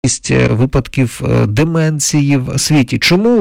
випадків деменції в світі.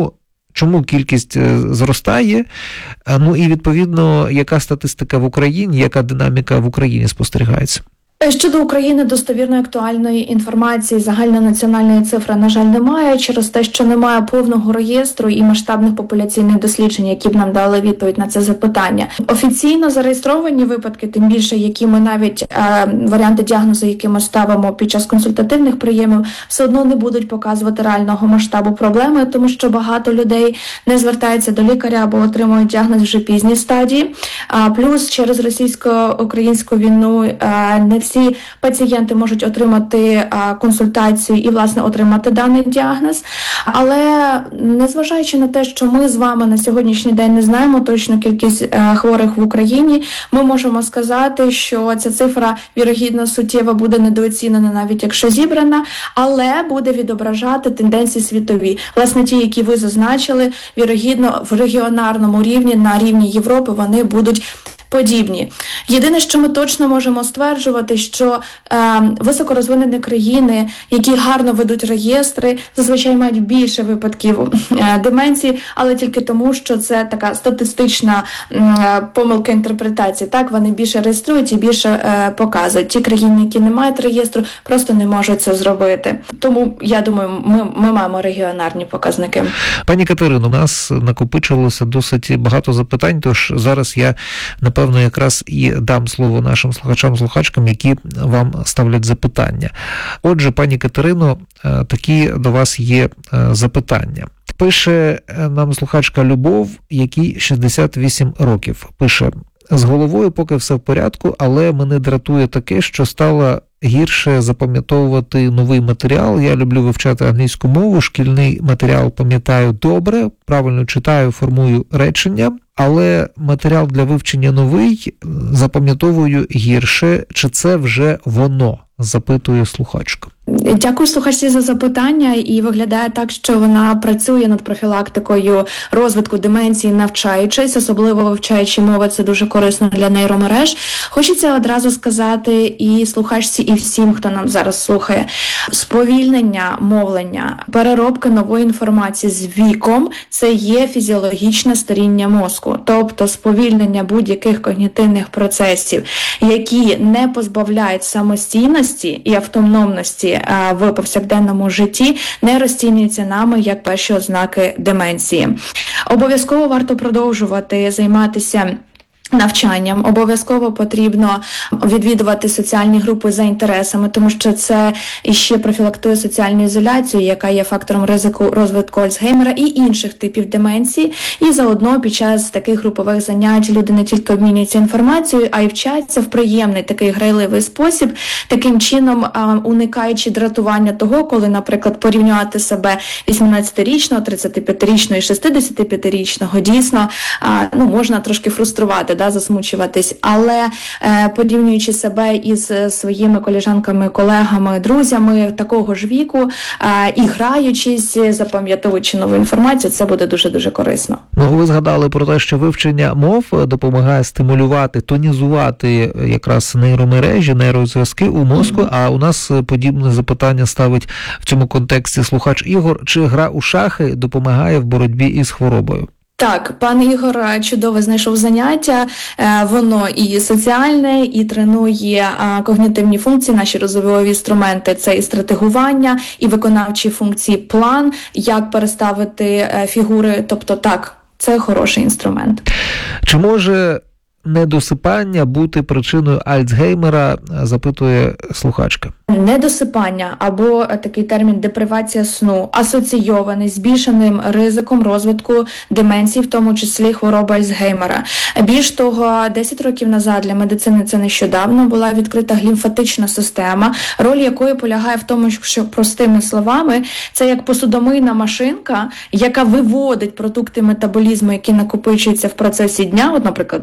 Чому кількість зростає? Ну і, відповідно, яка статистика в Україні, яка динаміка в Україні спостерігається? Щодо України достовірної актуальної інформації, загальнонаціональної цифри, на жаль, немає, через те, що немає повного реєстру і масштабних популяційних досліджень, які б нам дали відповідь на це запитання. Офіційно зареєстровані випадки, тим більше, які ми навіть варіанти діагнозу, які ми ставимо під час консультативних прийомів, все одно не будуть показувати реального масштабу проблеми, тому що багато людей не звертаються до лікаря або отримують діагноз вже пізній стадії. Плюс через російсько-українську війну не всі пацієнти можуть отримати консультацію і, власне, отримати даний діагноз. Але незважаючи на те, що ми з вами на сьогоднішній день не знаємо точну кількість хворих в Україні, ми можемо сказати, що ця цифра, вірогідно, суттєво буде недооцінена, навіть якщо зібрана, але буде відображати тенденції світові. Власне, ті, які ви зазначили, вірогідно, в регіонарному рівні, на рівні Європи, вони будуть подібні. Єдине, що ми точно можемо стверджувати, що високорозвинені країни, які гарно ведуть реєстри, зазвичай мають більше випадків деменції, але тільки тому, що це така статистична помилка інтерпретації. Так, вони більше реєструють і більше показують. Ті країни, які не мають реєстру, просто не можуть це зробити. Тому, я думаю, ми маємо регіонарні показники. Пані Катерино, у нас накопичилося досить багато запитань, тож зараз я, напевно, якраз і дам слово нашим слухачам-слухачкам, які вам ставлять запитання. Отже, пані Катерино, такі до вас є запитання. Пише нам слухачка Любов, якій 68 років. Пише: з головою поки все в порядку, але мене дратує таке, що стало гірше запам'ятовувати новий матеріал. Я люблю вивчати англійську мову, шкільний матеріал пам'ятаю добре, правильно читаю, формую речення, але матеріал для вивчення новий запам'ятовую гірше. Чи це вже воно? Запитує слухачка. Дякую слухачці за запитання, і виглядає так, що вона працює над профілактикою розвитку деменції, навчаючись, особливо вивчаючи мови, це дуже корисно для нейромереж. Хочеться одразу сказати і слухачці, і всім, хто нам зараз слухає, сповільнення мовлення, переробка нової інформації з віком – це є фізіологічне старіння мозку, тобто сповільнення будь-яких когнітивних процесів, які не позбавляють самостійності і автономності в повсякденному житті, не розцінюються нами як перші ознаки деменції. Обов'язково варто продовжувати займатися навчанням, обов'язково потрібно відвідувати соціальні групи за інтересами, тому що це іще профілактує соціальну ізоляцію, яка є фактором ризику розвитку Альцгеймера і інших типів деменції. І заодно під час таких групових занять люди не тільки обмінюються інформацією, а й вчаться в приємний такий грайливий спосіб, таким чином уникаючи дратування того, коли, наприклад, порівнювати себе 18-річного, 35-річного і 65-річного, дійсно, можна трошки фруструвати, засмучуватись, але порівнюючи себе із своїми колежанками, колегами, друзями такого ж віку і граючись, запам'ятовуючи нову інформацію, це буде дуже-дуже корисно. Ви згадали про те, що вивчення мов допомагає стимулювати, тонізувати якраз нейромережі, нейрозв'язки у мозку, а у нас подібне запитання ставить в цьому контексті слухач Ігор: чи гра у шахи допомагає в боротьбі із хворобою? Так, пан Ігор чудово знайшов заняття, воно і соціальне, і тренує когнітивні функції, наші розумові інструменти, це і стратегування, і виконавчі функції, план, як переставити фігури, тобто так, це хороший інструмент. Чи може недосипання бути причиною Альцгеймера, запитує слухачка. Недосипання або такий термін депривація сну асоційований з збільшеним ризиком розвитку деменції, в тому числі хвороби Альцгеймера. Більш того, 10 років назад, для медицини це нещодавно, була відкрита глімфатична система, роль якої полягає в тому, що, простими словами, це як посудомийна машинка, яка виводить продукти метаболізму, які накопичуються в процесі дня, от, наприклад, цей ефір,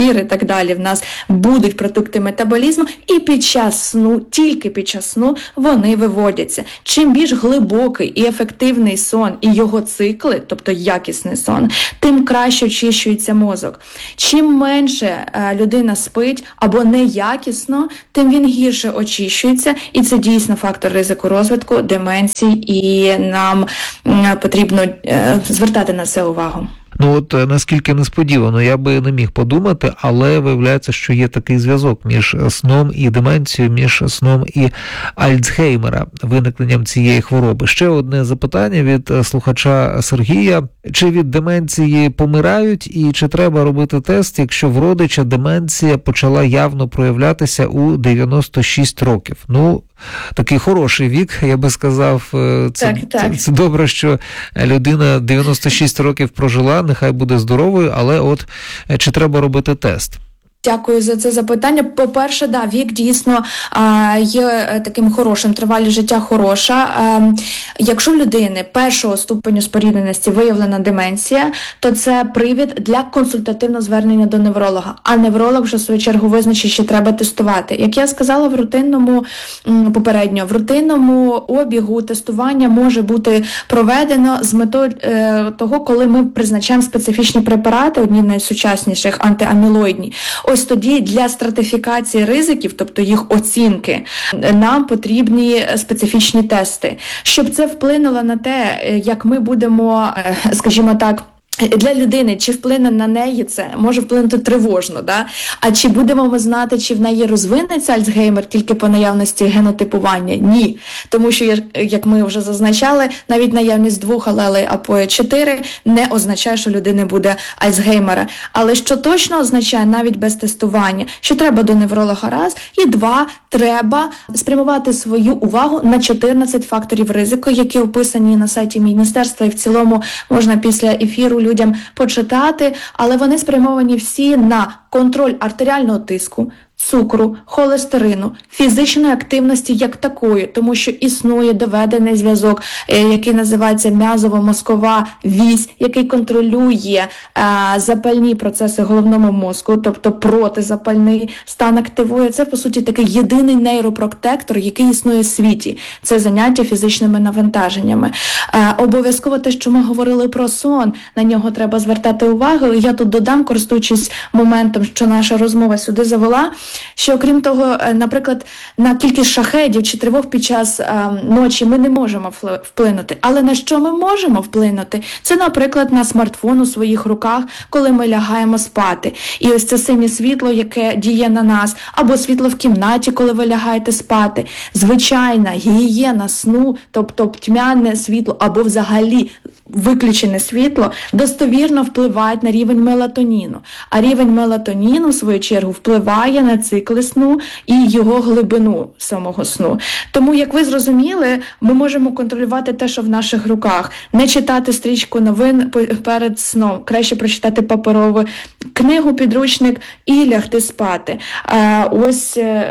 кефір і так далі в нас будуть продукти метаболізму, і під час сну, тільки під час сну вони виводяться. Чим більш глибокий і ефективний сон і його цикли, тобто якісний сон, тим краще очищується мозок. Чим менше людина спить або неякісно, тим він гірше очищується, і це дійсно фактор ризику розвитку деменції, і нам потрібно звертати на це увагу. Ну от наскільки несподівано, я би не міг подумати, але виявляється, що є такий зв'язок між сном і деменцією, між сном і Альцгеймера, виникненням цієї хвороби. Ще одне запитання від слухача Сергія. Чи від деменції помирають і чи треба робити тест, якщо в родича деменція почала явно проявлятися у 96 років? Ну, такий хороший вік, я би сказав. Це добре, що людина 96 років прожила, нехай буде здоровою, але от чи треба робити тест? Дякую за це запитання. По-перше, вік дійсно є таким хорошим, тривалість життя хороша. Якщо в людини першого ступеню спорідненості виявлена деменція, то це привід для консультативного звернення до невролога. А невролог вже в свою чергу визначить, що треба тестувати. Як я сказала, в рутинному обігу тестування може бути проведено з метою того, коли ми призначаємо специфічні препарати, одні з найсучасніших антиамілоїдні. Ось тоді для стратифікації ризиків, тобто їх оцінки, нам потрібні специфічні тести. Щоб це вплинуло на те, як ми будемо, скажімо так, для людини, чи вплине на неї це, може вплинути тривожно, а чи будемо ми знати, чи в неї розвинеться Альцгеймер тільки по наявності генотипування? Ні. Тому що, як ми вже зазначали, навіть наявність 2 алелей АПОE4 не означає, що людини буде Альцгеймера. Але що точно означає, навіть без тестування, що треба до невролога раз, і 2, треба спрямувати свою увагу на 14 факторів ризику, які описані на сайті Міністерства, і в цілому можна після ефіру людям почитати, але вони спрямовані всі на контроль артеріального тиску, цукру, холестерину, фізичної активності як такої, тому що існує доведений зв'язок, який називається м'язово-мозкова вісь, який контролює запальні процеси в головному мозку, тобто протизапальний стан активує. Це, по суті, такий єдиний нейропротектор, який існує в світі. Це заняття фізичними навантаженнями. Обов'язково те, що ми говорили про сон, на нього треба звертати увагу. І я тут додам, користуючись моментом, що наша розмова сюди завела, що окрім того, наприклад, на кількість шахедів чи тривог під час ночі ми не можемо вплинути. Але на що ми можемо вплинути? Це, наприклад, на смартфон у своїх руках, коли ми лягаємо спати. І ось це синє світло, яке діє на нас, або світло в кімнаті, коли ви лягаєте спати. Звичайна гігієна сну, тобто тьмяне світло, або взагалі виключене світло, достовірно впливають на рівень мелатоніну. А рівень мелатоніну, в свою чергу, впливає на цикли сну і його глибину самого сну. Тому, як ви зрозуміли, ми можемо контролювати те, що в наших руках. Не читати стрічку новин перед сном, краще прочитати паперову книгу, підручник і лягти спати. Ось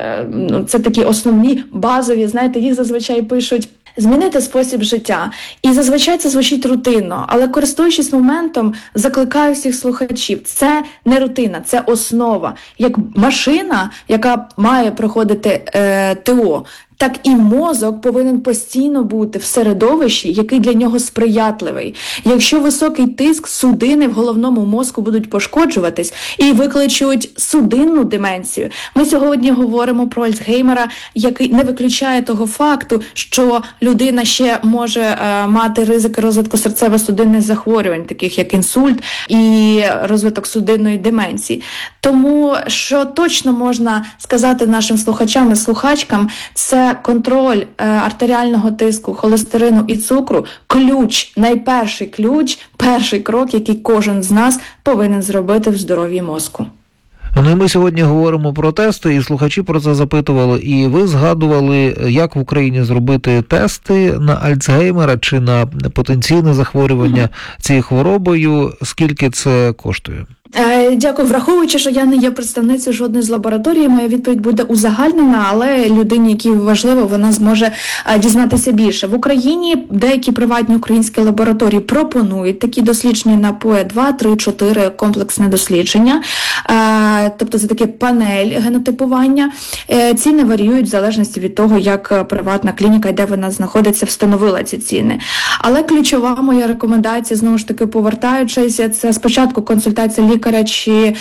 це такі основні, базові, знаєте, їх зазвичай пишуть змінити спосіб життя. І зазвичай це звучить рутинно, але користуючись моментом, закликаю всіх слухачів. Це не рутина, це основа. Як машина, яка має проходити ТО, так і мозок повинен постійно бути в середовищі, який для нього сприятливий. Якщо високий тиск, судини в головному мозку будуть пошкоджуватись і викличуть судинну деменцію. Ми сьогодні говоримо про Альцгеймера, який не виключає того факту, що людина ще може мати ризики розвитку серцево-судинних захворювань, таких як інсульт і розвиток судинної деменції. Тому, що точно можна сказати нашим слухачам і слухачкам, це контроль артеріального тиску, холестерину і цукру – ключ, найперший ключ, перший крок, який кожен з нас повинен зробити в здоров'ї мозку. Ну і ми сьогодні говоримо про тести, і слухачі про це запитували, і ви згадували, як в Україні зробити тести на Альцгеймера чи на потенційне захворювання цією хворобою, скільки це коштує? Дякую. Враховуючи, що я не є представницею жодної з лабораторій, моя відповідь буде узагальнена, але людині, якій важливо, вона зможе дізнатися більше. В Україні деякі приватні українські лабораторії пропонують такі дослідження на АПОE 2, 3, 4, комплексне дослідження. тобто це таке панель генотипування. Ціни варіюють в залежності від того, як приватна клініка, де вона знаходиться, встановила ці ціни. Але ключова моя рекомендація, знову ж таки, повертаючись, це спочатку консультація лікаря чи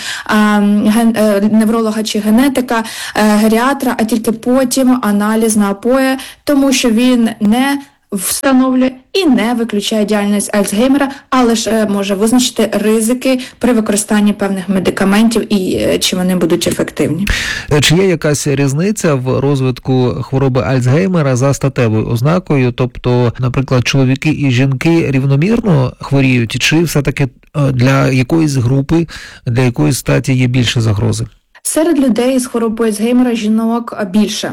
невролога чи генетика, геріатра, а тільки потім аналіз на АПОЕ, тому що він не встановлює і не виключає діяльність Альцгеймера, а лише може визначити ризики при використанні певних медикаментів і чи вони будуть ефективні. Чи є якась різниця в розвитку хвороби Альцгеймера за статевою ознакою? Тобто, наприклад, чоловіки і жінки рівномірно хворіють, чи все-таки для якоїсь групи, для якоїсь статі є більше загрози? Серед людей з хворобою Альцгеймера жінок більше.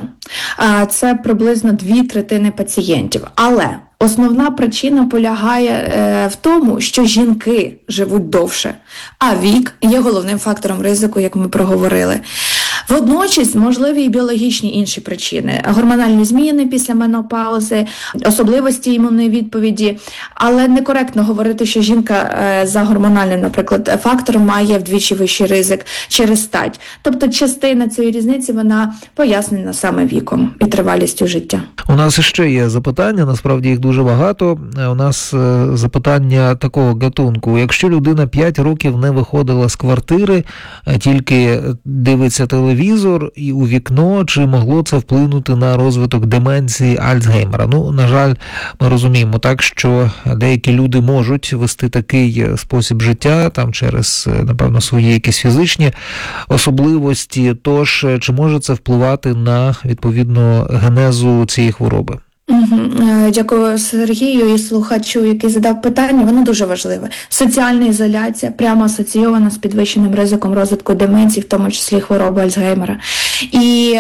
Це приблизно 2/3 пацієнтів. Але основна причина полягає в тому, що жінки живуть довше, а вік є головним фактором ризику, як ми проговорили. Водночас можливі і біологічні інші причини. Гормональні зміни після менопаузи, особливості імунної відповіді. Але некоректно говорити, що жінка за гормональним, наприклад, фактором має вдвічі вищий ризик через стать. Тобто частина цієї різниці, вона пояснена саме віком і тривалістю життя. У нас ще є запитання, насправді їх дуже багато. У нас запитання такого гатунку. Якщо людина 5 років не виходила з квартири, тільки дивиться телевізор і у вікно, чи могло це вплинути на розвиток деменції Альцгеймера? Ну, на жаль, ми розуміємо так, що деякі люди можуть вести такий спосіб життя, там через, напевно, свої якісь фізичні особливості. Тож, чи може це впливати на, відповідно, генезу цієї хвороби? Дякую Сергію і слухачу, який задав питання. Воно дуже важливе. Соціальна ізоляція прямо асоційована з підвищеним ризиком розвитку деменції, в тому числі хвороби Альцгеймера. І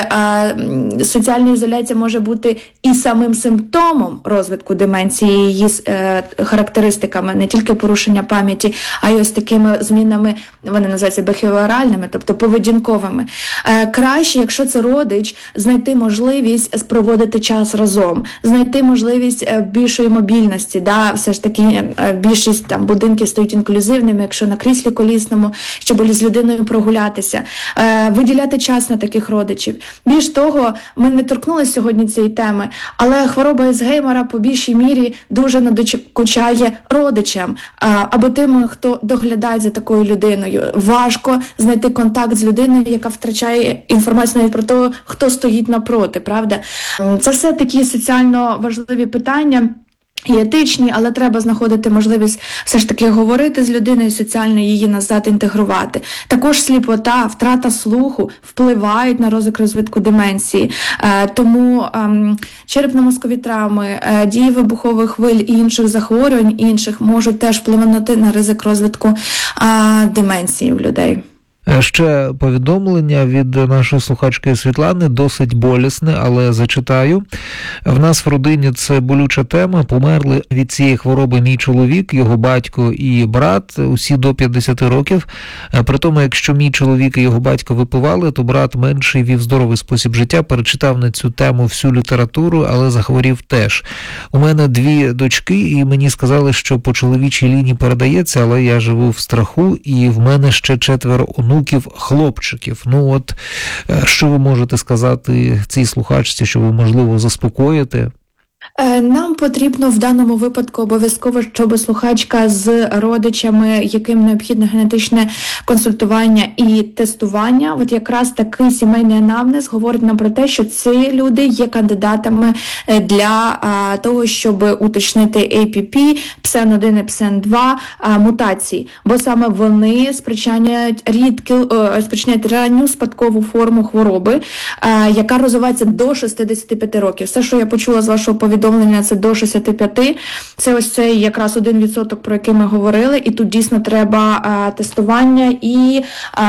соціальна ізоляція може бути і самим симптомом розвитку деменції, її характеристиками, не тільки порушення пам'яті, а й ось такими змінами, вони називаються бехевіоральними, тобто поведінковими. Краще, якщо це родич, знайти можливість проводити час разом, знайти можливість більшої мобільності. Все ж таки більшість там будинків стають інклюзивними, якщо на кріслі колісному, щоб з людиною прогулятися, виділяти час на таких родичів. Більш того, ми не торкнулися сьогодні цієї теми, але хвороба Альцгеймера по більшій мірі дуже надокучає родичам або тим, хто доглядає за такою людиною. Важко знайти контакт з людиною, яка втрачає інформацію навіть про те, хто стоїть напроти, правда? Це все такі соціально важливі питання. І етичні, але треба знаходити можливість все ж таки говорити з людиною, соціально її назад інтегрувати. Також сліпота, втрата слуху впливають на розвитку деменції. Тому черепно-мозкові травми, дії вибухових хвиль і інших захворювань інших можуть теж впливати на ризик розвитку деменції в людей. Ще повідомлення від нашої слухачки Світлани, досить болісне, але зачитаю. В нас в родині це болюча тема. Померли від цієї хвороби мій чоловік, його батько і брат, усі до 50 років. Притому, якщо мій чоловік і його батько випивали, то брат менший вів здоровий спосіб життя, перечитав на цю тему всю літературу, але захворів теж. У мене 2 дочки, і мені сказали, що по чоловічій лінії передається, але я живу в страху, і в мене ще 4 онуків, хлопчиків. Ну от, що ви можете сказати цій слухачці, що ви, можливо, заспокоїте? Нам потрібно в даному випадку обов'язково, щоб слухачка з родичами, яким необхідне генетичне консультування і тестування, от якраз такий сімейний анамнез говорить нам про те, що ці люди є кандидатами для того, щоб уточнити APP, PSEN1 і PSEN2 мутації, бо саме вони спричиняють ранню спадкову форму хвороби, яка розвивається до 65 років. Все, що я почула з вашого повідомлення, це до 65. Це ось цей якраз 1%, про який ми говорили. І тут дійсно треба тестування і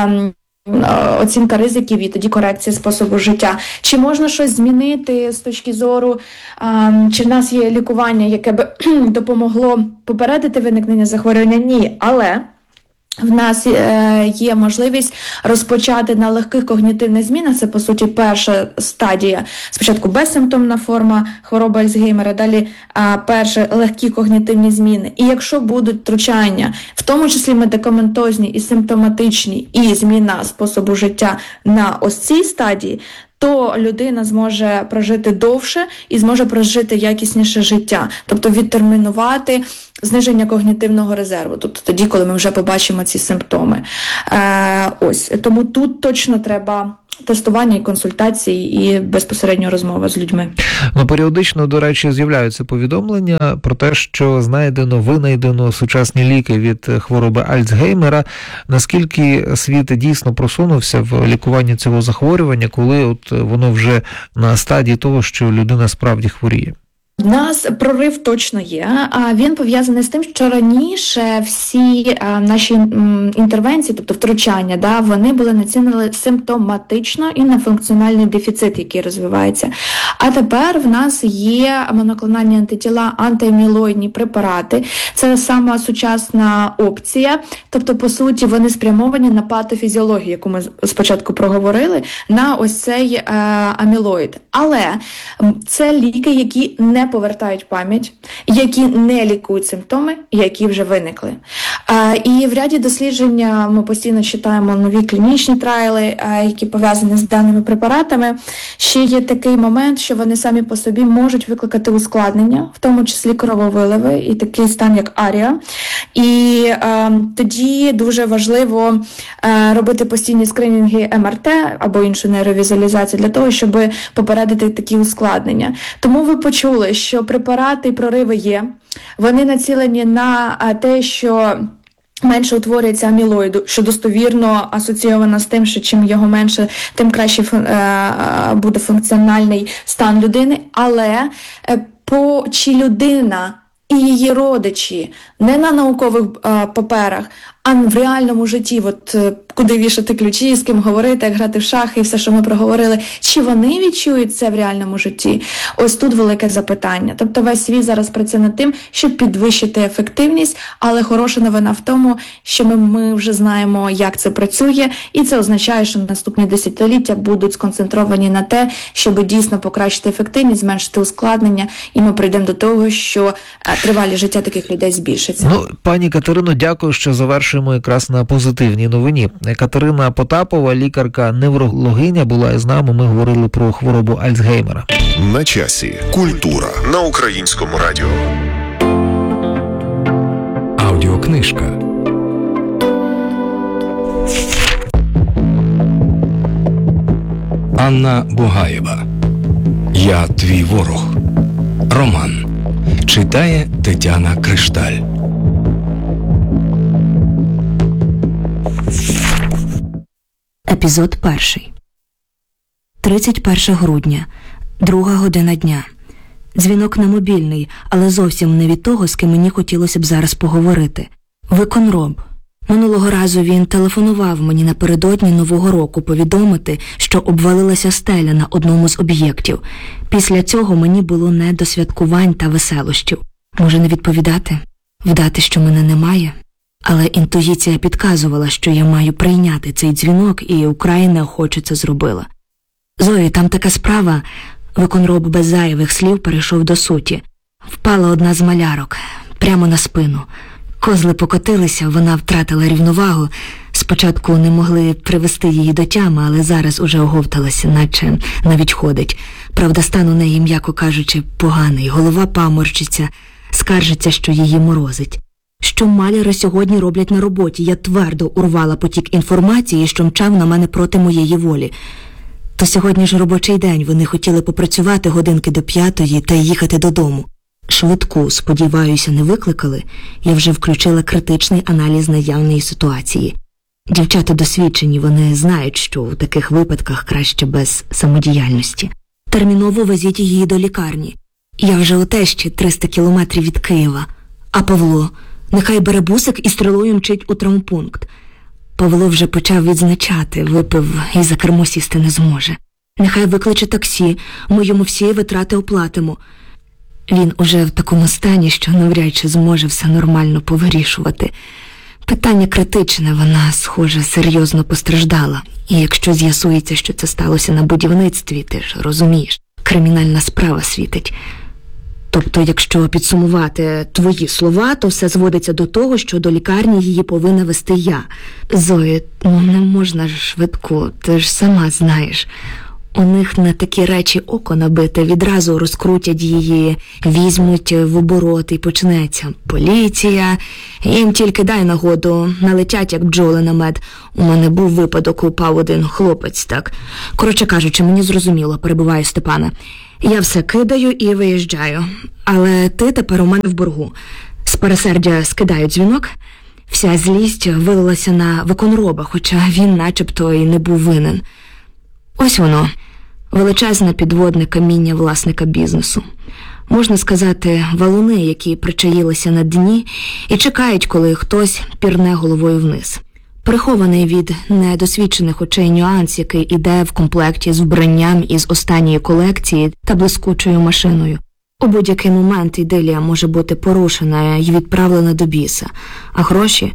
оцінка ризиків, і тоді корекція способу життя. Чи можна щось змінити з точки зору, чи в нас є лікування, яке б допомогло попередити виникнення захворювання? Ні, але в нас є можливість розпочати на легких когнітивних змінах, це, по суті, перша стадія. Спочатку безсимптомна форма хвороби Альцгеймера, далі перші легкі когнітивні зміни. І якщо будуть втручання, в тому числі медикаментозні і симптоматичні, і зміна способу життя на ось цій стадії, то людина зможе прожити довше і зможе прожити якісніше життя, тобто відтермінувати зниження когнітивного резерву, тобто тоді, коли ми вже побачимо ці симптоми. Тому тут точно треба тестування і консультації, і безпосередньо розмова з людьми. Періодично, до речі, з'являються повідомлення про те, що винайдено сучасні ліки від хвороби Альцгеймера. Наскільки світ дійсно просунувся в лікуванні цього захворювання, коли воно вже на стадії того, що людина справді хворіє? У нас прорив точно є, а він пов'язаний з тим, що раніше всі наші інтервенції, тобто втручання, вони були націлені симптоматично і на функціональний дефіцит, який розвивається. А тепер в нас є моноклональні антитіла, антиамілоїдні препарати. Це сама сучасна опція, тобто, по суті, вони спрямовані на патофізіологію, яку ми спочатку проговорили, на ось цей амілоїд. Але це ліки, які не повертають пам'ять, які не лікують симптоми, які вже виникли. І в ряді досліджень ми постійно читаємо нові клінічні трайли, які пов'язані з даними препаратами. Ще є такий момент, що вони самі по собі можуть викликати ускладнення, в тому числі крововиливи і такий стан, як арія. І тоді дуже важливо робити постійні скринінги МРТ або іншу нейровізуалізацію для того, щоб попередити такі ускладнення. Тому ви почули, що препарати і прориви є. Вони націлені на те, що менше утворюється амілоїду, що достовірно асоційовано з тим, що чим його менше, тим краще буде функціональний стан людини. Але чи людина і її родичі не на наукових паперах, а в реальному житті, куди вішати ключі, з ким говорити, як грати в шахи і все, що ми проговорили, чи вони відчують це в реальному житті? Ось тут велике запитання. Тобто весь світ зараз працює над тим, щоб підвищити ефективність, але хороша новина в тому, що ми вже знаємо, як це працює, і це означає, що наступні десятиліття будуть сконцентровані на те, щоб дійсно покращити ефективність, зменшити ускладнення, і ми прийдемо до того, що тривалість життя таких людей збільшиться. Пані Катерино, дякую, що завершуємо якраз на позитивній новині. Катерина Потапова, лікарка-неврологиня, була із нами. Ми говорили про хворобу Альцгеймера. На часі. Культура на Українському радіо. Аудіокнижка. Анна Бугаєва. Я твій ворог. Роман. Читає Тетяна Кришталь. Епізод 1. 31 грудня, 2 година дня. Дзвінок на мобільний, але зовсім не від того, з ким мені хотілося б зараз поговорити. Виконроб. Минулого разу він телефонував мені напередодні Нового року повідомити, що обвалилася стеля на одному з об'єктів. Після цього мені було не до святкувань та веселощів. Може не відповідати? Вдати, що мене немає? Але інтуїція підказувала, що я маю прийняти цей дзвінок, і вкрай неохоче це зробила. Зої, там така справа. Виконроб без зайвих слів перейшов до суті. Впала одна з малярок, прямо на спину. Козли покотилися, вона втратила рівновагу. Спочатку не могли привести її до тями, але зараз уже оговталася, наче навіть ходить. Правда, стан у неї, м'яко кажучи, поганий. Голова паморчиться, скаржиться, що її морозить. Що маляри сьогодні роблять на роботі? Я твердо урвала потік інформації, що мчав на мене проти моєї волі. То сьогодні ж робочий день, вони хотіли попрацювати годинки до 5 та їхати додому. Швидку, сподіваюся, не викликали. Я вже включила критичний аналіз наявної ситуації. Дівчата досвідчені, вони знають, що у таких випадках краще без самодіяльності. Терміново везіть її до лікарні. Я вже у тещі 300 кілометрів від Києва. А Павло? Нехай бере бусик і стрілою мчить у травмпункт. Павло вже почав відзначати, випив і за кермо сісти не зможе. Нехай викличе таксі, ми йому всі витрати оплатимо. Він уже в такому стані, що навряд чи зможе все нормально повирішувати. Питання критичне, вона, схоже, серйозно постраждала. І якщо з'ясується, що це сталося на будівництві, ти ж розумієш, кримінальна справа світить. Тобто, якщо підсумувати твої слова, то все зводиться до того, що до лікарні її повинна вести я. Зої, не можна ж швидку, ти ж сама знаєш. У них на такі речі око набите, відразу розкрутять її, візьмуть в оборот і почнеться. Поліція, їм тільки дай нагоду, налетять як бджоли на мед. У мене був випадок, упав один хлопець, так. Коротше кажучи, мені зрозуміло, перебиваю Степана. Я все кидаю і виїжджаю. Але ти тепер у мене в боргу. З пересердя скидаю дзвінок. Вся злість вилилася на виконроба, хоча він начебто і не був винен. Ось воно, величезне підводне каміння власника бізнесу. Можна сказати, валуни, які причаїлися на дні і чекають, коли хтось пірне головою вниз. Прихований від недосвідчених очей нюанс, який іде в комплекті з вбранням із останньої колекції та блискучою машиною. У будь-який момент ідилія може бути порушена і відправлена до біса. А гроші?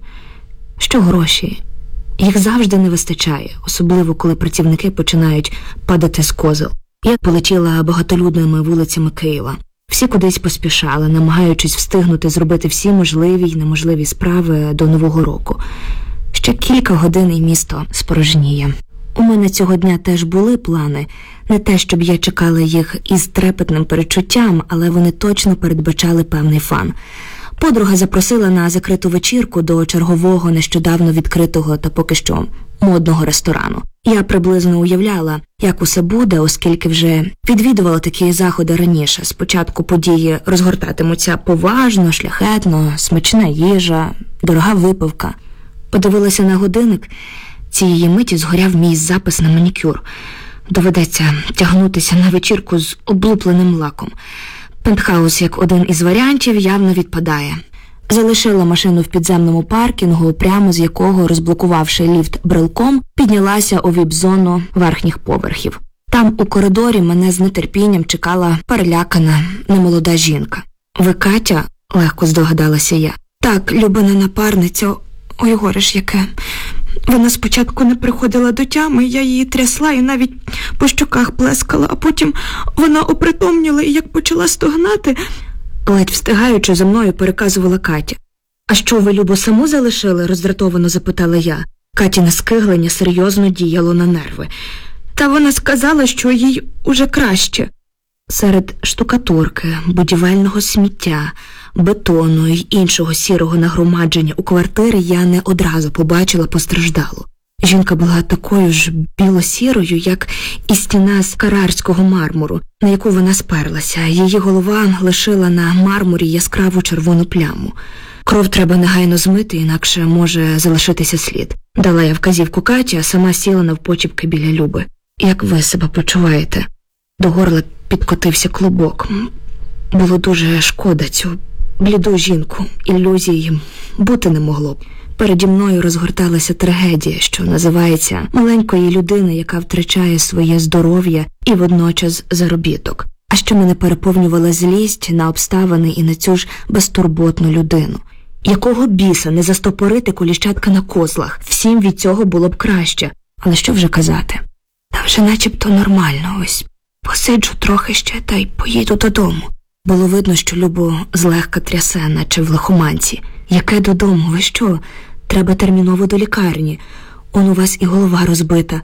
Що гроші? Їх завжди не вистачає, особливо коли працівники починають падати з козел. Я полетіла багатолюдними вулицями Києва. Всі кудись поспішали, намагаючись встигнути зробити всі можливі й неможливі справи до Нового року. Ще кілька годин і місто спорожніє. У мене цього дня теж були плани. Не те, щоб я чекала їх із трепетним перечуттям, але вони точно передбачали певний фан. Подруга запросила на закриту вечірку до чергового нещодавно відкритого та поки що модного ресторану. Я приблизно уявляла, як усе буде, оскільки вже відвідувала такі заходи раніше. Спочатку події розгортатимуться поважно, шляхетно, смачна їжа, дорога випивка. Подивилася на годинник. Цієї миті згоряв мій запис на манікюр. Доведеться тягнутися на вечірку з облупленим лаком. Пентхаус, як один із варіантів, явно відпадає. Залишила машину в підземному паркінгу, прямо з якого, розблокувавши ліфт брелком, піднялася у віп-зону верхніх поверхів. Там у коридорі мене з нетерпінням чекала перелякана немолода жінка. «Ви Катя?» – легко здогадалася я. «Так, любина напарниця. Ой, горе ж яке. Вона спочатку не приходила до тями, я її трясла і навіть по щоках плескала, а потім вона опритомніла і як почала стогнати...» Ледь встигаючи, за мною переказувала Катя. «А що, ви Любу саму залишили?» – роздратовано запитала я. Катіне скиглення серйозно діяло на нерви. «Та вона сказала, що їй уже краще». Серед штукатурки, будівельного сміття, бетону й іншого сірого нагромадження у квартирі я не одразу побачила постраждалу. Жінка була такою ж біло-сірою, як і стіна з карарського мармуру, на яку вона сперлася. Її голова лишила на мармурі яскраву червону пляму. «Кров треба негайно змити, інакше може залишитися слід», – дала я вказівку Каті, а сама сіла навпочіпки біля Люби. «Як ви себе почуваєте?» До горла підкотився клубок. Було дуже шкода цю бліду жінку. Ілюзії бути не могло б. Переді мною розгорталася трагедія, що називається маленької людини, яка втрачає своє здоров'я і водночас заробіток. А що мене переповнювала злість на обставини і на цю ж безтурботну людину. Якого біса не застопорити коліщатка на козлах? Всім від цього було б краще. Але що вже казати? Та вже начебто нормально, ось посиджу трохи ще та й поїду додому. Було видно, що Любу злегка трясе, наче в лихоманці. «Яке додому? Ви що? Треба терміново до лікарні. Он у вас і голова розбита.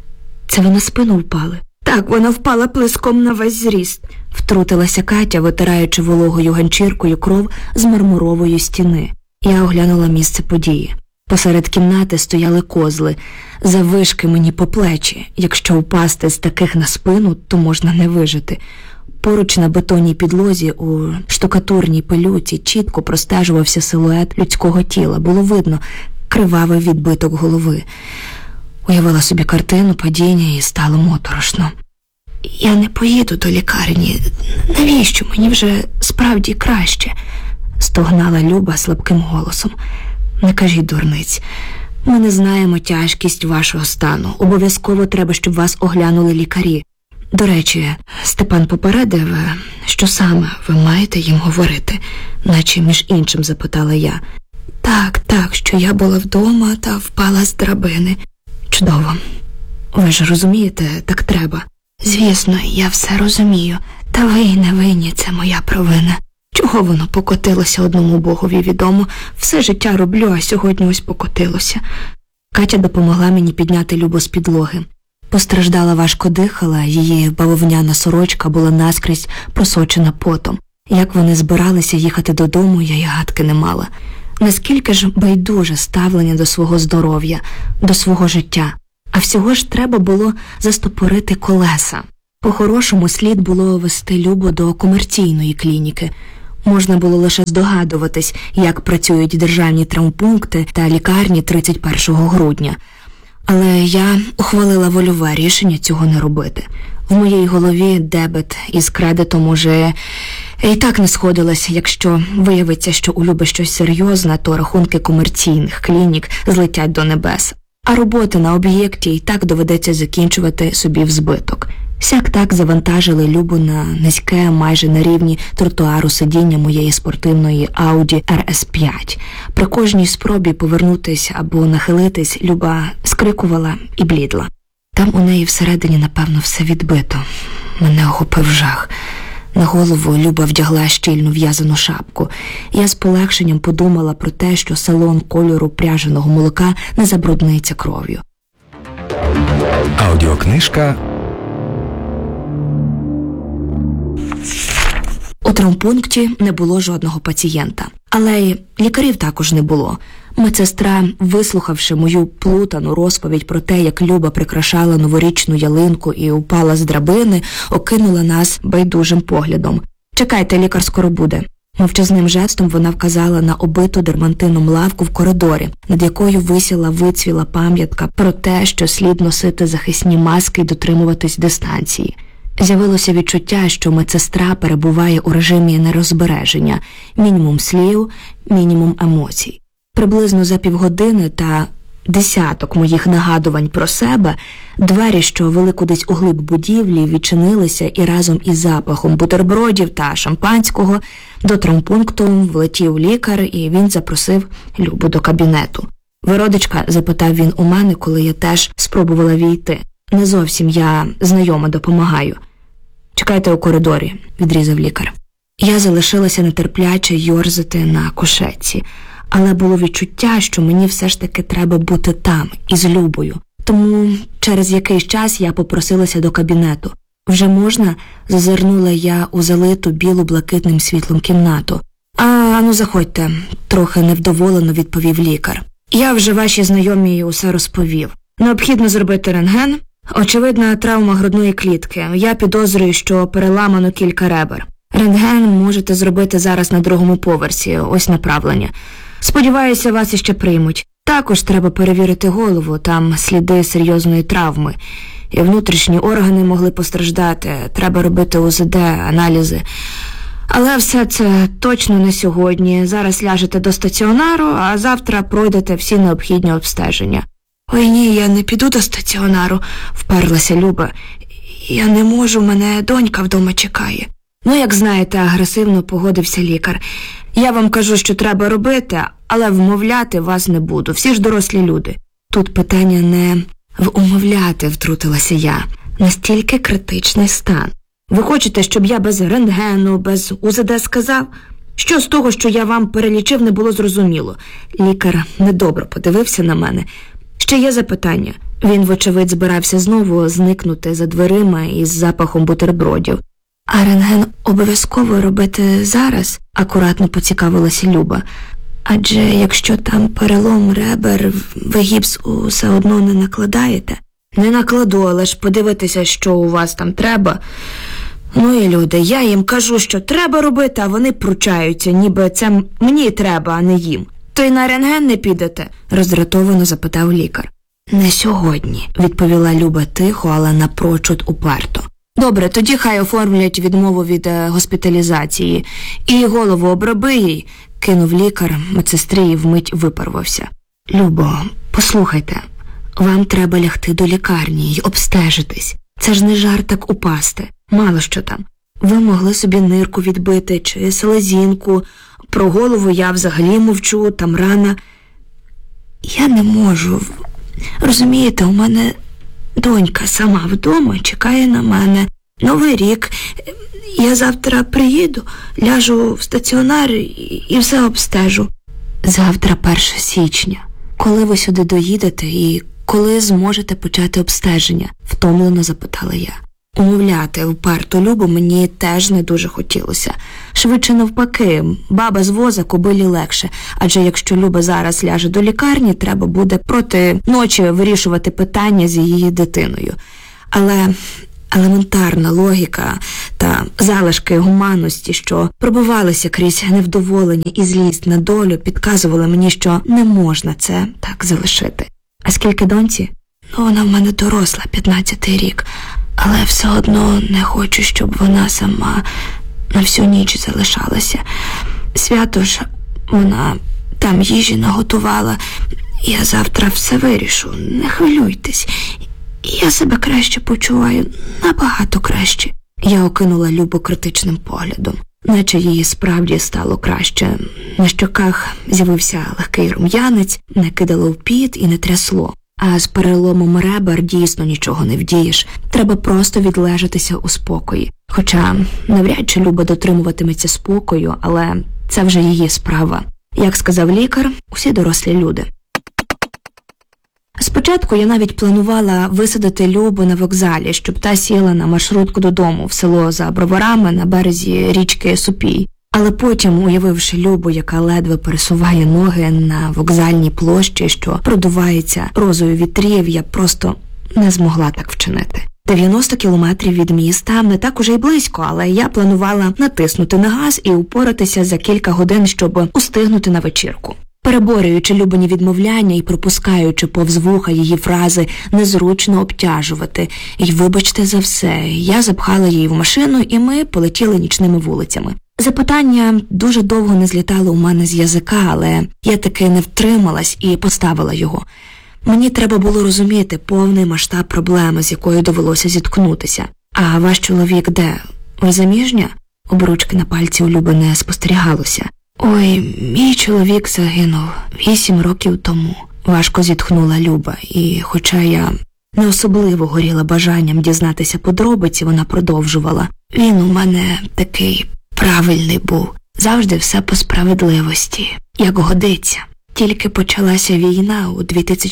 Це ви на спину впали?» «Так, вона впала плеском на весь зріст», – втрутилася Катя, витираючи вологою ганчіркою кров з мармурової стіни. Я оглянула місце події. Посеред кімнати стояли козли, заввишки мені по плечі. Якщо впасти з таких на спину, то можна не вижити. Поруч на бетонній підлозі у штукатурній пилюці чітко простежувався силует людського тіла. Було видно кривавий відбиток голови. Уявила собі картину падіння і стало моторошно. «Я не поїду до лікарні. Навіщо? Мені вже справді краще», – стогнала Люба слабким голосом. «Не кажіть дурниць. Ми не знаємо тяжкість вашого стану. Обов'язково треба, щоб вас оглянули лікарі. До речі, Степан попередив, що саме ви маєте їм говорити?» Наче між іншим запитала я. Так, що я була вдома та впала з драбини. Чудово. Ви ж розумієте, так треба. Звісно, я все розумію. Та ви й не винні, це моя провина. Чого воно покотилося, одному Богові відомо. Все життя роблю, а сьогодні ось покотилося. Катя допомогла мені підняти Любу з підлоги. Постраждала, важко дихала, її бавовняна сорочка була наскрізь просочена потом. Як вони збиралися їхати додому, я й гадки не мала. Наскільки ж байдуже ставлення до свого здоров'я, до свого життя. А всього ж треба було застопорити колеса. По-хорошому слід було вести Любу до комерційної клініки. Можна було лише здогадуватись, як працюють державні травмпункти та лікарні 31 грудня. Але я ухвалила вольове рішення цього не робити. В моїй голові дебет із кредитом уже і так не сходилось. Якщо виявиться, що у Люби щось серйозне, то рахунки комерційних клінік злетять до небес. А роботи на об'єкті і так доведеться закінчувати собі в збиток. Сяк-так завантажили Любу на низьке, майже на рівні тротуару сидіння моєї спортивної Audi RS5. При кожній спробі повернутись або нахилитись, Люба скрикувала і блідла. Там у неї всередині, напевно, все відбито. Мене охопив жах. На голову Люба вдягла щільну в'язану шапку. Я з полегшенням подумала про те, що салон кольору пряженого молока не забрудниться кров'ю. Аудіокнижка У травмпункті не було жодного пацієнта. Але й лікарів також не було. Медсестра, вислухавши мою плутану розповідь про те, як Люба прикрашала новорічну ялинку і упала з драбини, окинула нас байдужим поглядом. «Чекайте, лікар скоро буде». Мовчазним жестом вона вказала на обиту дермантином лавку в коридорі, над якою висіла вицвіла пам'ятка про те, що слід носити захисні маски і дотримуватись дистанції. З'явилося відчуття, що медсестра перебуває у режимі нерозбереження, мінімум слів, мінімум емоцій. Приблизно за півгодини та десяток моїх нагадувань про себе, двері, що вели кудись у глиб будівлі, відчинилися і разом із запахом бутербродів та шампанського до травмпункту влетів лікар, і він запросив Любу до кабінету. «Ви родичка?» – запитав він у мене, коли я теж спробувала війти. «Не зовсім, я знайома, допомагаю». «Чекайте у коридорі», – відрізав лікар. Я залишилася нетерпляче йорзати на кушетці, але було відчуття, що мені все ж таки треба бути там, із Любою. Тому через якийсь час я попросилася до кабінету. «Вже можна?» – зазирнула я у залиту біло-блакитним світлом кімнату. Ну заходьте», – трохи невдоволено відповів лікар. «Я вже вашій знайомій усе розповів. Необхідно зробити рентген. Очевидна травма грудної клітки. Я підозрюю, що переламано кілька ребер. Рентген можете зробити зараз на 2-му поверсі, ось направлення. Сподіваюся, вас іще приймуть. Також треба перевірити голову, там сліди серйозної травми. І внутрішні органи могли постраждати, треба робити УЗД, аналізи. Але все це точно не сьогодні. Зараз ляжете до стаціонару, а завтра пройдете всі необхідні обстеження». «Ой, ні, я не піду до стаціонару», – вперлася Люба. «Я не можу, мене донька вдома чекає». «Ну, як знаєте», – агресивно погодився лікар. «Я вам кажу, що треба робити, але вмовляти вас не буду. Всі ж дорослі люди». «Тут питання не в умовляти», – втрутилася я. «Настільки критичний стан. Ви хочете, щоб я без рентгену, без УЗД сказав? Що з того, що я вам перелічив, не було зрозуміло?» Лікар недобре подивився на мене. «Ще є запитання?» Він, вочевидь, збирався знову зникнути за дверима із запахом бутербродів. «А рентген обов'язково робити зараз?» – акуратно поцікавилася Люба. «Адже якщо там перелом ребер, ви гіпс усе одно не накладаєте?» «Не накладу, але ж подивитися, що у вас там треба». «Ну і люди, я їм кажу, що треба робити, а вони пручаються, ніби це мені треба, а не їм». «То й на рентген не підете?» – роздратовано запитав лікар. «Не сьогодні», – відповіла Люба тихо, але напрочуд уперто. «Добре, тоді хай оформлять відмову від госпіталізації. І голову оброби їй», – кинув лікар, медсестрі і вмить випарвався. «Любо, послухайте, вам треба лягти до лікарні й обстежитись. Це ж не жарт так упасти. Мало що там. Ви могли собі нирку відбити чи селезінку, Про голову я взагалі мовчу, там рана. Я не можу. Розумієте, у мене донька сама вдома чекає на мене. Новий рік. Я завтра приїду, ляжу в стаціонар і все обстежу. Завтра 1 січня. Коли ви сюди доїдете і коли зможете почати обстеження? Втомлено запитала я. Умовляти вперту Любу мені теж не дуже хотілося. Швидше навпаки, баба з воза кобилі легше, адже якщо Люба зараз ляже до лікарні, треба буде проти ночі вирішувати питання з її дитиною. Але елементарна логіка та залишки гуманності, що пробивалися крізь невдоволення і злість на долю, підказували мені, що не можна це так залишити. А скільки доньці? Вона в мене доросла, 15-й рік. Але все одно не хочу, щоб вона сама на всю ніч залишалася. Свято ж вона там їжі наготувала. Я завтра все вирішу, не хвилюйтесь. Я себе краще почуваю, набагато краще. Я окинула Любу критичним поглядом, наче їй справді стало краще. На щоках з'явився легкий рум'янець, не кидало в піт і не трясло. А з переломом ребер дійсно нічого не вдієш. Треба просто відлежатися у спокої. Хоча навряд чи Люба дотримуватиметься спокою, але це вже її справа. Як сказав лікар, усі дорослі люди. Спочатку я навіть планувала висадити Любу на вокзалі, щоб та сіла на маршрутку додому в село за Броварами на березі річки Супій. Але потім, уявивши Любу, яка ледве пересуває ноги на вокзальній площі, що продувається розою вітрів, я просто не змогла так вчинити. 90 кілометрів від міста не так уже й близько, але я планувала натиснути на газ і упоратися за кілька годин, щоб устигнути на вечірку. Переборюючи Любині відмовляння і пропускаючи повз вуха її фрази «незручно обтяжувати» і «вибачте за все», я запхала її в машину, і ми полетіли нічними вулицями. Запитання дуже довго не злітало у мене з язика, але я таки не втрималась і поставила його. Мені треба було розуміти повний масштаб проблеми, з якою довелося зіткнутися. А ваш чоловік де? Ви заміжня? Обручки на пальці у Люби не спостерігалося. Ой, мій чоловік загинув 8 років тому. Важко зітхнула Люба, і хоча я не особливо горіла бажанням дізнатися подробиці, вона продовжувала. Він у мене такий правильний був. Завжди все по справедливості, як годиться. Тільки почалася війна у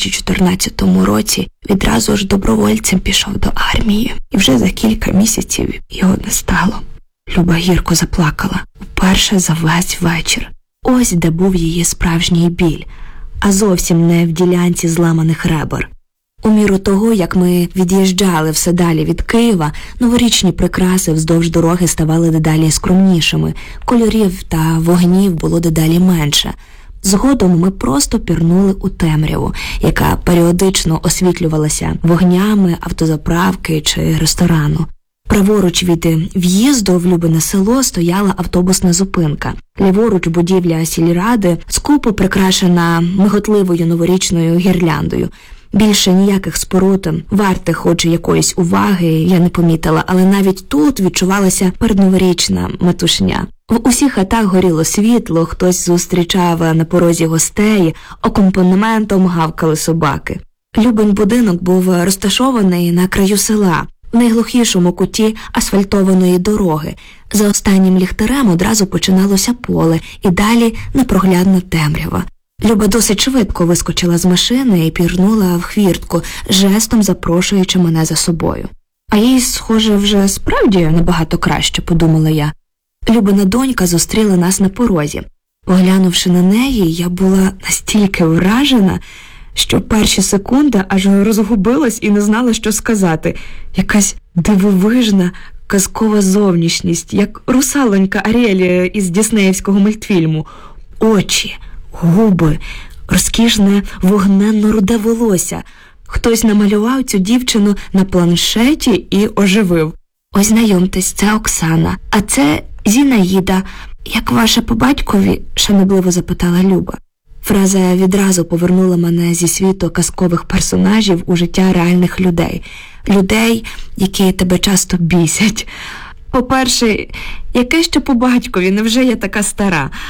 2014 році, відразу ж добровольцем пішов до армії. І вже за кілька місяців його не стало. Люба гірко заплакала. Вперше за весь вечір. Ось де був її справжній біль, а зовсім не в ділянці зламаних ребер. У міру того, як ми від'їжджали все далі від Києва, новорічні прикраси вздовж дороги ставали дедалі скромнішими, кольорів та вогнів було дедалі менше. Згодом ми просто пірнули у темряву, яка періодично освітлювалася вогнями автозаправки чи ресторану. Праворуч від в'їзду в Любине село стояла автобусна зупинка. Ліворуч будівля сільради, скупо прикрашена миготливою новорічною гірляндою. Більше ніяких споруд, вартих хоч якоїсь уваги, я не помітила, але навіть тут відчувалася передноворічна метушня. В усіх хатах горіло світло, хтось зустрічав на порозі гостей, акомпанементом гавкали собаки. Любин будинок був розташований на краю села, в найглухішому куті асфальтованої дороги. За останнім ліхтарем одразу починалося поле, і далі непроглядна темрява. Люба досить швидко вискочила з машини і пірнула в хвіртку, жестом запрошуючи мене за собою. А їй, схоже, вже справді набагато краще, подумала я. Любина донька зустріла нас на порозі. Поглянувши на неї, я була настільки вражена, що перші секунди аж розгубилась і не знала, що сказати. Якась дивовижна, казкова зовнішність, як русалонька Аріель із діснеївського мультфільму. Очі, губи, розкішне вогненно-руде волосся. Хтось намалював цю дівчину на планшеті і оживив. Ось знайомтесь, це Оксана, а це Зінаїда. Як ваше по батькові? Шанобливо запитала Люба. Фраза відразу повернула мене зі світу казкових персонажів у життя реальних людей. Людей, які тебе часто бісять. По-перше, яке ще по батькові, невже я така стара?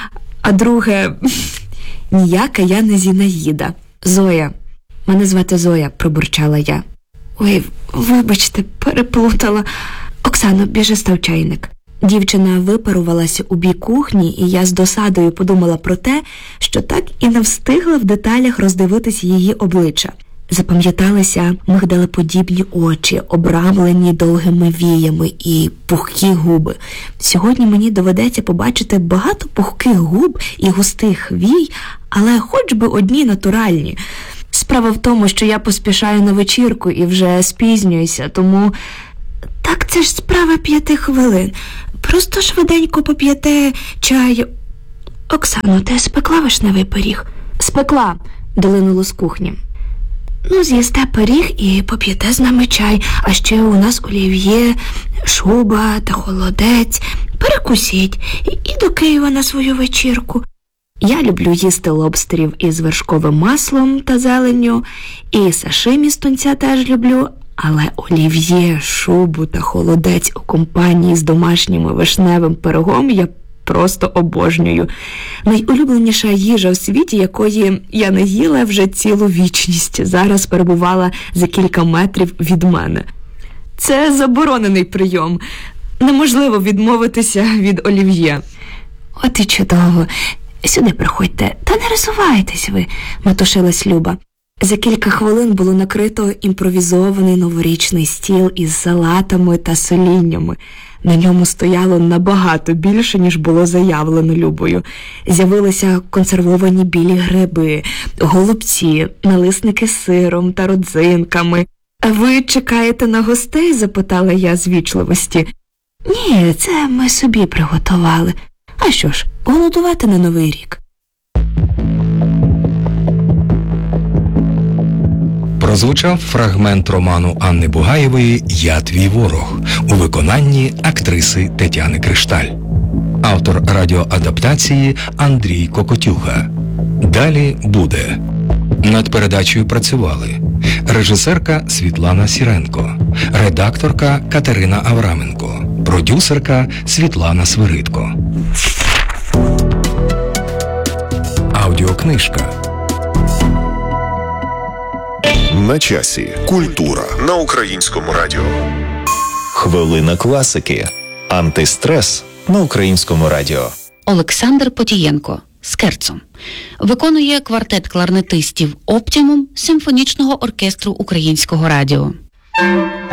А друге, ніяка я не Зінаїда. Зоя. Мене звати Зоя, пробурчала я. Ой, вибачте, переплутала. Оксано, біжи став чайник. Дівчина випарувалася у бік кухні, і я з досадою подумала про те, що так і не встигла в деталях роздивитись її обличчя. Запам'яталися мигдалеподібні очі, обрамлені довгими віями, і пухкі губи. Сьогодні мені доведеться побачити багато пухких губ і густих вій, але хоч би одні натуральні. Справа в тому, що я поспішаю на вечірку і вже спізнююся, тому... Так це ж справа 5 хвилин. Просто швиденько поп'єте чай. Оксано, ти спекла вишневий пиріг? Спекла, долинуло з кухні. Ну, з'їсте пиріг і поп'єте з нами чай. А ще у нас олів'є, шуба та холодець. Перекусіть і до Києва на свою вечірку. Я люблю їсти лобстерів із вершковим маслом та зеленню, і сашимі з тунця теж люблю, але олів'є, шубу та холодець у компанії з домашнім вишневим пирогом я просто обожнюю. Найулюбленіша їжа у світі, якої я не їла вже цілу вічність, зараз перебувала за кілька метрів від мене. Це заборонений прийом. Неможливо відмовитися від олів'є. От і чудово. Сюди приходьте, та не розсувайтесь ви, метушилась Люба. За кілька хвилин було накрито імпровізований новорічний стіл із салатами та соліннями. На ньому стояло набагато більше, ніж було заявлено Любою. З'явилися консервовані білі гриби, голубці, налисники з сиром та родзинками. «А ви чекаєте на гостей?» – запитала я з вічливості. «Ні, це ми собі приготували. А що ж, голодувати на Новий рік». Прозвучав фрагмент роману Анни Бугаєвої «Я твій ворог» у виконанні актриси Тетяни Кришталь. Автор радіоадаптації Андрій Кокотюга. Далі буде. Над передачею працювали режисерка Світлана Сіренко, редакторка Катерина Авраменко, продюсерка Світлана Свиридко. Аудіокнижка. На часі. Культура на Українському радіо. Хвилина класики. Антистрес на Українському радіо. Олександр Потієнко «Скерцо» виконує квартет кларнетистів «Оптімум» Симфонічного оркестру Українського радіо.